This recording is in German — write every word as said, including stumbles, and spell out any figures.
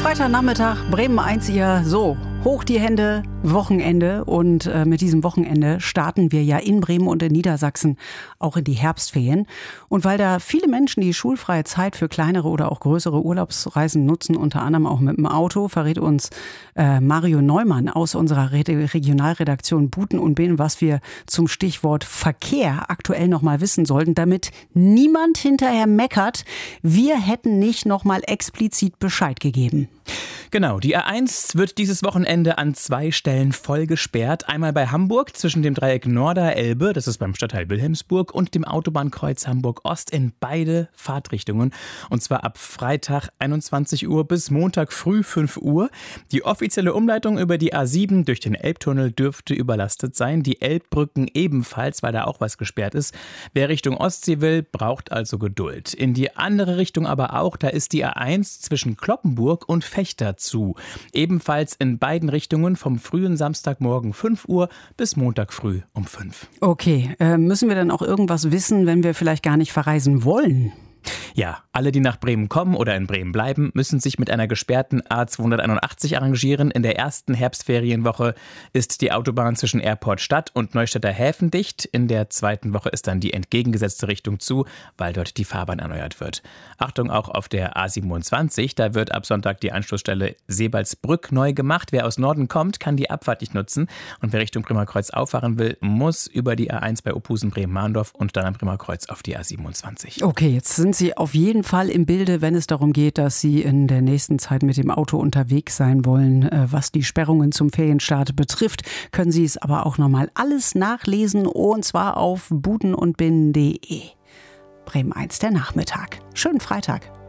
Freitagnachmittag, Bremen eins ihr, so, hoch die Hände, Wochenende. Und äh, mit diesem Wochenende starten wir ja in Bremen und in Niedersachsen auch in die Herbstferien. Und weil da viele Menschen die schulfreie Zeit für kleinere oder auch größere Urlaubsreisen nutzen, unter anderem auch mit dem Auto, verrät uns äh, Mario Neumann aus unserer Re- Regionalredaktion Buten und Behn, was wir zum Stichwort Verkehr aktuell noch mal wissen sollten, damit niemand hinterher meckert, wir hätten nicht noch mal explizit Bescheid gegeben. Genau, die A eins wird dieses Wochenende an zwei Stellen voll gesperrt. Einmal bei Hamburg zwischen dem Dreieck Norder-Elbe, das ist beim Stadtteil Wilhelmsburg, und dem Autobahnkreuz Hamburg-Ost in beide Fahrtrichtungen. Und zwar ab Freitag einundzwanzig Uhr bis Montag früh fünf Uhr. Die offizielle Umleitung über die A sieben durch den Elbtunnel dürfte überlastet sein. Die Elbbrücken ebenfalls, weil da auch was gesperrt ist. Wer Richtung Ostsee will, braucht also Geduld. In die andere Richtung aber auch, da ist die A eins zwischen Cloppenburg und Fechter zu. Ebenfalls in beiden Richtungen vom frühen Samstagmorgen fünf Uhr bis Montag früh um fünf. Okay, äh, müssen wir dann auch irgendwas wissen, wenn wir vielleicht gar nicht verreisen wollen? Ja, alle, die nach Bremen kommen oder in Bremen bleiben, müssen sich mit einer gesperrten A zweihunderteinundachtzig arrangieren. In der ersten Herbstferienwoche ist die Autobahn zwischen Airport Stadt und Neustädter Häfen dicht. In der zweiten Woche ist dann die entgegengesetzte Richtung zu, weil dort die Fahrbahn erneuert wird. Achtung auch auf der A siebenundzwanzig, da wird ab Sonntag die Anschlussstelle Sebalsbrück neu gemacht. Wer aus Norden kommt, kann die Abfahrt nicht nutzen. Und wer Richtung Bremerkreuz auffahren will, muss über die A eins bei Opusen Bremen-Mahndorf und dann am Bremerkreuz auf die A siebenundzwanzig. Okay, jetzt sind Sie auf jeden Fall im Bilde, wenn es darum geht, dass Sie in der nächsten Zeit mit dem Auto unterwegs sein wollen. Was die Sperrungen zum Ferienstart betrifft, können Sie es aber auch nochmal alles nachlesen, und zwar auf buten und bin punkt de. Bremen eins der Nachmittag. Schönen Freitag.